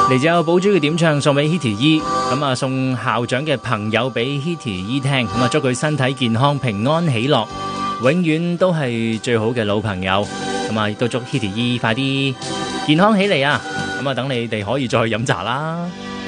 嚟自有寶珠嘅點唱送俾 Hitty 姨，咁啊送校長嘅朋友俾 Hitty 姨聽，咁啊祝佢身體健康、平安喜樂，永遠都係最好嘅老朋友。咁啊亦都祝 Hitty 姨快啲健康起嚟啊！咁啊等你哋可以再去飲茶啦。